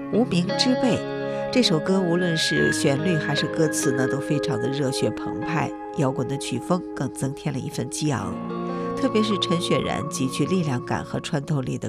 无名之辈。这首歌无论是旋律还是歌词呢，都非常的热血澎湃，摇滚的曲风更增添了一份激昂。特别是陈雪然极具力量感和穿透力的